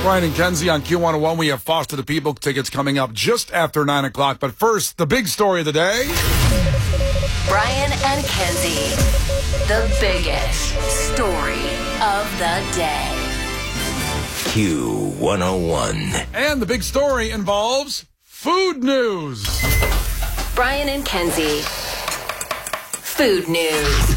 Brian and Kenzie on Q101. We have Foster the People tickets coming up just after 9 o'clock. But first, the big story of the day. Brian and Kenzie, the biggest story of the day. Q101. And the big story involves food news. Brian and Kenzie, food news.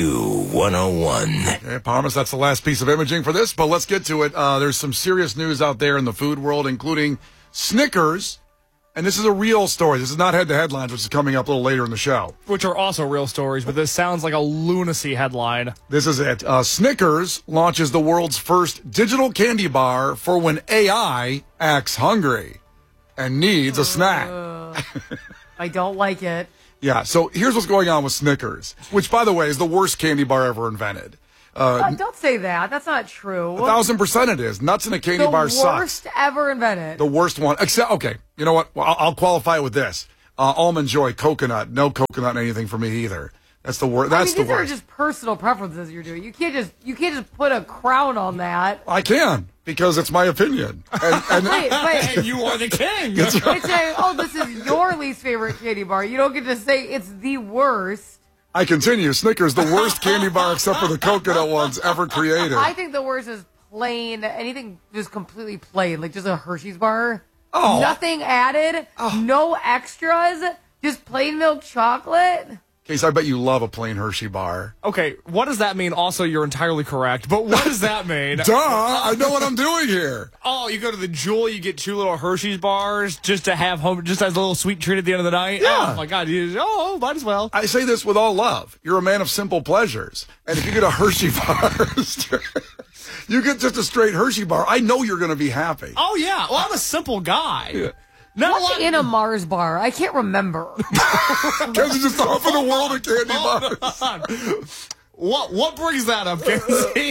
Q101. I promise that's the last piece of imaging for this, but let's get to it. There's some serious news out there in the food world, including Snickers. And this is a real story. This is not head to headlines, which is coming up a little later in the show. Which are also real stories, but this sounds like a lunacy headline. This is it. Snickers launches the world's first digital candy bar for when AI acts hungry and needs a snack. I don't like it. Yeah, so here's what's going on with Snickers, which, by the way, is the worst candy bar ever invented. Don't say that. That's not true. 1,000% it is. Nuts in a candy bar sucks. The worst ever invented. The worst one. Except, okay, you know what? Well, I'll qualify it with this. Almond Joy, coconut. No coconut in anything for me either. That's the worst. That's the worst. These are just personal preferences you're doing. You can't just put a crown on that. I can, because it's my opinion. And And you are the king. It's saying, oh, this is your least favorite candy bar. You don't get to say it's the worst. I continue. Snickers, the worst candy bar except for the coconut ones ever created. I think the worst is plain, anything just completely plain, like just a Hershey's bar. Oh. Nothing added, no extras, just plain milk chocolate. Case, I bet you love a plain Hershey bar. Okay, what does that mean? Also, you're entirely correct, but what does that mean? Duh! I know what I'm doing here. Oh, you go to the Jewel, you get 2 little Hershey's bars just to have home, just as a little sweet treat at the end of the night. Yeah. Oh my God! Might as well. I say this with all love. You're a man of simple pleasures. And if you get a Hershey bar, you get just a straight Hershey bar, I know you're going to be happy. Oh yeah. Well, I'm a simple guy. Yeah. What's in a Mars bar? I can't remember. Because it's just off of the world of candy bars. What brings that up, Kenzie?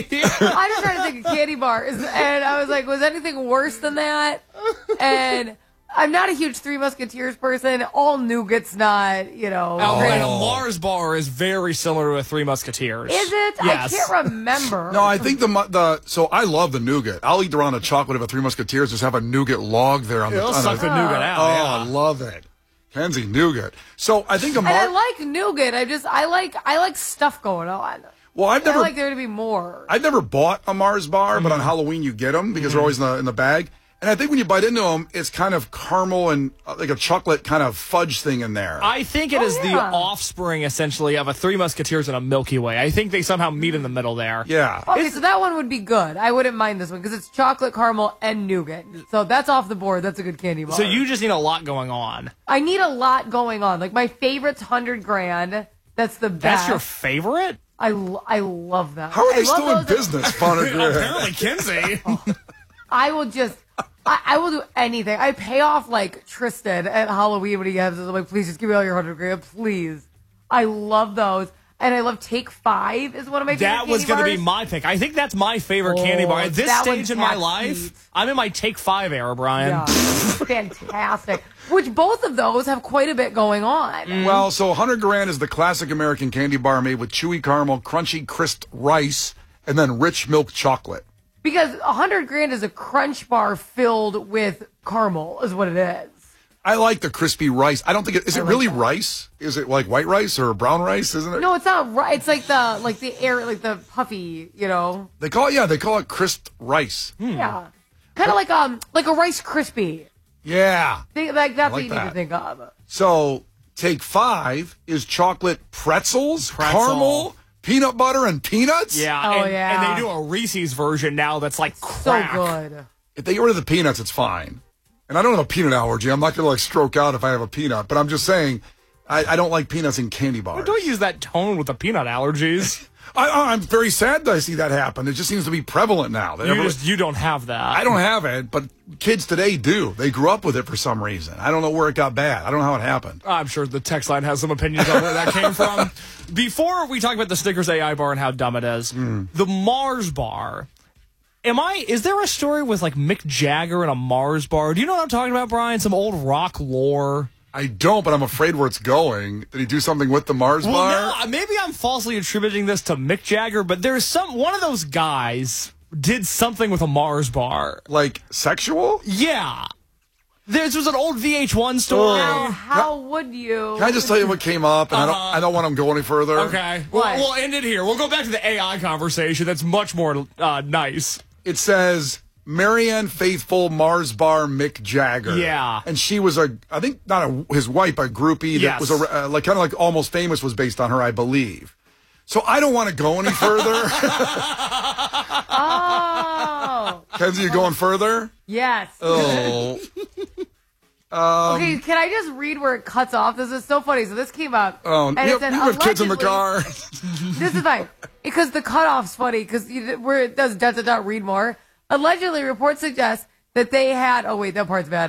I just tried to think of candy bars, and I was like, was anything worse than that? And I'm not a huge Three Musketeers person. All nougat's not, Outright, a Mars bar is very similar to a Three Musketeers. Is it? Yes. I can't remember. No, I think so I love the nougat. I'll eat around a chocolate of a Three Musketeers, just have a nougat log there on the It'll suck the nougat out. Oh, yeah. I love it. Kenzie, nougat. So I think and I like nougat. I like stuff going on. Well, I like there to be more. I've never bought a Mars bar, but on Halloween you get them because they're always in the bag. And I think when you bite into them, it's kind of caramel and like a chocolate kind of fudge thing in there. I think it is the offspring, essentially, of a Three Musketeers and a Milky Way. I think they somehow meet in the middle there. Yeah. Okay, so that one would be good. I wouldn't mind this one because it's chocolate, caramel, and nougat. So that's off the board. That's a good candy bar. So you just need a lot going on. I need a lot going on. Like my favorite's 100 Grand. That's the best. That's your favorite? I love that. How are they still in business, Bonner? Apparently, Kenzie. I will just... I will do anything. I pay off like Tristan at Halloween when he has this. I'm like, please just give me all your 100 grand, please. I love those. And I love Take 5 is one of my favorite That was going to be my pick. I think that's my favorite candy bar. At this stage in my life, I'm in my Take 5 era, Brian. Yeah. Fantastic. Which both of those have quite a bit going on. Well, so 100 Grand is the classic American candy bar made with chewy caramel, crunchy crisp rice, and then rich milk chocolate. Because 100 Grand is a crunch bar filled with caramel, is what it is. I like the crispy rice. I don't think is it really rice? Is it like white rice or brown rice? Isn't it? No, it's not rice. It's like the puffy, They call it crisp rice. Yeah, kind of like a Rice Krispie. Yeah, That's what you need to think of. So Take 5 is chocolate pretzels, caramel, peanut butter, and peanuts. Yeah, yeah. And they do a Reese's version now that's like crack. So good. If they get rid of the peanuts, it's fine. And I don't have a peanut allergy. I'm not going to stroke out if I have a peanut. But I'm just saying, I don't like peanuts in candy bars. Well, don't use that tone with the peanut allergies. I'm very sad that I see that happen. It just seems to be prevalent now. You don't have that. I don't have it, but kids today do. They grew up with it for some reason. I don't know where it got bad. I don't know how it happened. I'm sure the text line has some opinions on where that came from. Before we talk about the Snickers AI bar and how dumb it is, the Mars bar. Is there a story with like Mick Jagger and a Mars bar? Do you know what I'm talking about, Brian? Some old rock lore. I don't, but I'm afraid where it's going. Did he do something with the Mars bar? No, maybe I'm falsely attributing this to Mick Jagger, but there's one of those guys did something with a Mars bar. Like sexual? Yeah. This was an old VH1 story. Now, how would you? Can I just tell you what came up? And I don't want to go any further. Okay. What? We'll end it here. We'll go back to the AI conversation. That's much more nice. It says Marianne Faithfull Mars bar Mick Jagger. Yeah. And she was I think not his wife, a groupie that Yes. was kind of like Almost Famous was based on her, I believe. So I don't want to go any further. Oh, Kenzie, you going further? yes. Oh. Okay, can I just read where it cuts off? This is so funny. So this came up. Oh, and you it said, have kids in the allegedly- car. This is fine. Because the cutoff's funny, because where it does ... read more. Allegedly, reports suggest that they had... Oh, wait, that part's bad.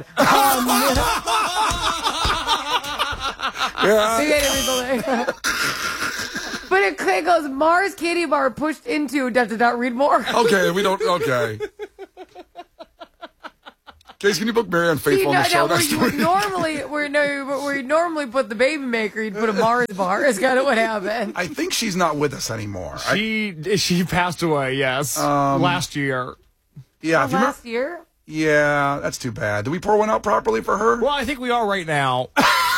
Yeah. They had everything. But it goes, Mars Candy Bar pushed into ... read more. Okay, we don't. Okay. Case, can you book Marianne Faithfull on the show next week? We normally put the baby maker, you'd put a Mars bar. Is kind of what happened. I think she's not with us anymore. She passed away, yes, last year. Yeah. If you remember, Last year? yeah, that's too bad. Did we pour one out properly for her? Well, I think we are right now.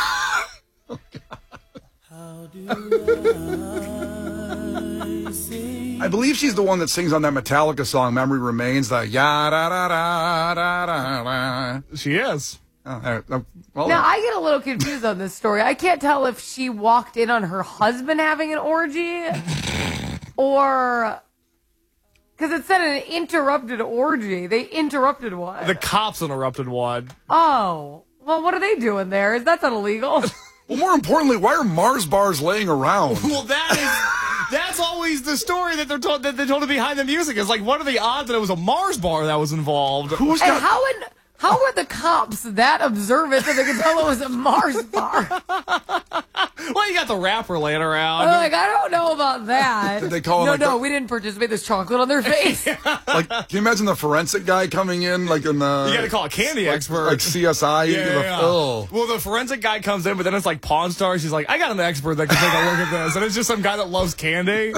I believe she's the one that sings on that Metallica song, Memory Remains, the ya da da da da da da. She is. Well, Now, I get a little confused on this story. I can't tell if she walked in on her husband having an orgy or... Because it said an interrupted orgy. They interrupted one. The cops interrupted one. Oh. Well, what are they doing there? Is that not illegal? well, more importantly, why are Mars bars laying around? Well, that's always the story that they're told behind the music. It's like, what are the odds that it was a Mars bar that was involved? Who's And got... how were the cops that observant that they could tell it was a Mars bar? Well, you got the rapper laying around. I'm like, I don't know about that. Did they call him No, like no, the- we didn't participate. There's chocolate on their face. Like, can you imagine the forensic guy coming in, like in the... You got to call a candy expert. Like CSI? Yeah. Oh. Well, the forensic guy comes in, but then it's like Pawn Stars. He's like, I got an expert that can take a look at this. And it's just some guy that loves candy.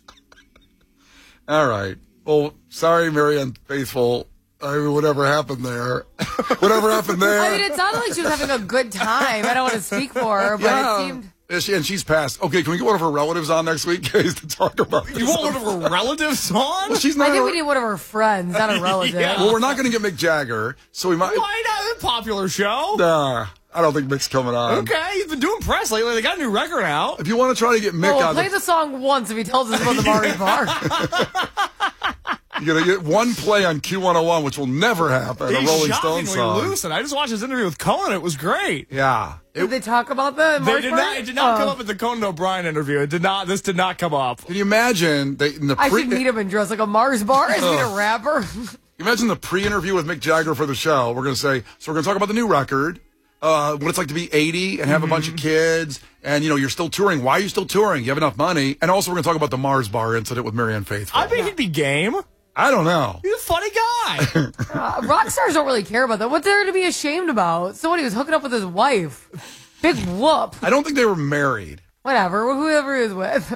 All right. Well, sorry, Marianne Faithfull. I mean, whatever happened there. Whatever happened there. I mean, it sounded like she was having a good time. I don't want to speak for her, but it seemed... And she's passed. Okay, can we get one of her relatives on next week, guys, to talk about this? You want one of her relatives on? Well, she's not I think a- we need one of her friends, not a relative. Yeah. Well, we're not going to get Mick Jagger, so we might... Why not? It's a popular show. Nah, I don't think Mick's coming on. Okay, he's been doing press lately. They got a new record out. If you want to try to get Mick Well, on, play the song once if he tells us about the Mars bar. you're going to get one play on Q101, which will never happen, a He's Rolling Stone shockingly song. lucid. I just watched his interview with Conan. It was great. Yeah. Did they talk about the They Mars did bar? not. It did not come up at the Conan O'Brien interview. It did not. This did not come up. Can you imagine in the I should meet him and dress like a Mars bar and meet a rapper. Imagine the pre-interview with Mick Jagger for the show. We're going to say, so we're going to talk about the new record, what it's like to be 80 and have a bunch of kids, and, you're still touring. Why are you still touring? You have enough money. And also we're going to talk about the Mars bar incident with Marianne Faithfull. I bet he'd be game. I don't know. He's a funny guy. Rock stars don't really care about that. What's there to be ashamed about? So what, he was hooking up with his wife. Big whoop. I don't think they were married. Whatever, whoever he was with.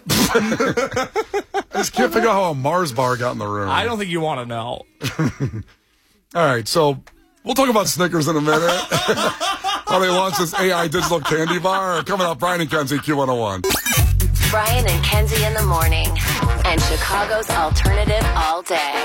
I just can't figure out how a Mars bar got in the room. I don't think you want to know. All right, so we'll talk about Snickers in a minute. How they launched this AI digital candy bar. Coming up, Brian and Kenzie, Q101. Brian and Kenzie in the morning. And Chicago's alternative all day.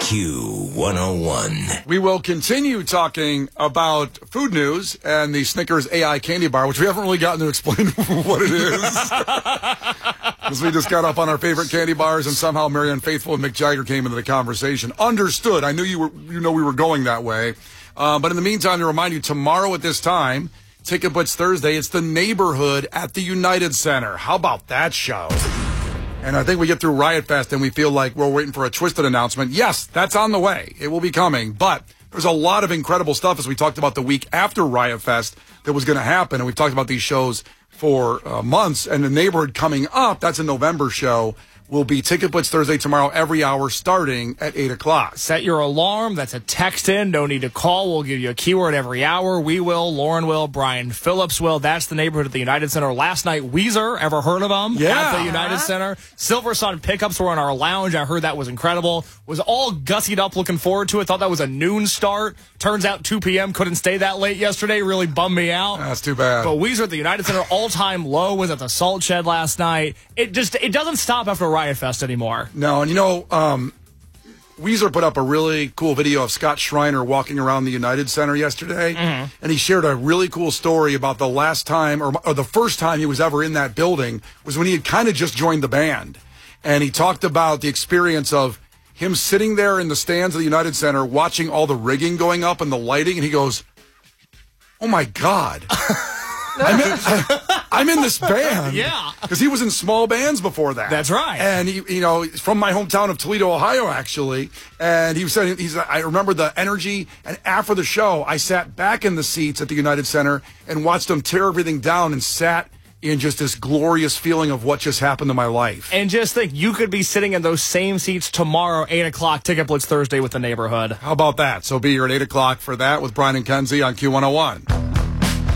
Q101. We will continue talking about food news and the Snickers AI candy bar, which we haven't really gotten to explain what it is. Because we just got up on our favorite candy bars, and somehow Marianne Faithfull and Mick Jagger came into the conversation. Understood. I knew we were going that way. But in the meantime, to remind you, tomorrow at this time, Ticket Blitz Thursday, it's the Neighborhood at the United Center. How about that show? And I think we get through Riot Fest and we feel like we're waiting for a Twisted announcement. Yes, that's on the way. It will be coming. But there's a lot of incredible stuff, as we talked about the week after Riot Fest, that was going to happen. And we've talked about these shows for months. And the Neighborhood coming up, that's a November show, will be Ticket Blitz Thursday tomorrow every hour starting at 8 o'clock. Set your alarm. That's a text in. No need to call. We'll give you a keyword every hour. We will. Lauren will. Brian Phillips will. That's the neighborhood at the United Center. Last night, Weezer, ever heard of them? Yeah. At the United Center. Silver Sun pickups were in our lounge. I heard that was incredible. Was all gussied up looking forward to it. Thought that was a noon start. Turns out 2 p.m. Couldn't stay that late yesterday. Really bummed me out. That's too bad. But Weezer at the United Center, all-time low, was at the Salt Shed last night. It doesn't stop after Riot Fest anymore. No, and Weezer put up a really cool video of Scott Schreiner walking around the United Center yesterday, and he shared a really cool story about the last time, or the first time he was ever in that building, was when he had kind of just joined the band. And he talked about the experience of him sitting there in the stands of the United Center watching all the rigging going up and the lighting, and he goes, oh my God. I'm in this band. Yeah. Because he was in small bands before that. That's right. And he, he's from my hometown of Toledo, Ohio, actually. And he said, I remember the energy. And after the show, I sat back in the seats at the United Center and watched them tear everything down and sat in just this glorious feeling of what just happened to my life. And just think, you could be sitting in those same seats tomorrow, 8 o'clock, Ticket Blitz Thursday with the neighborhood. How about that? So be here at 8 o'clock for that with Brian and Kenzie on Q101.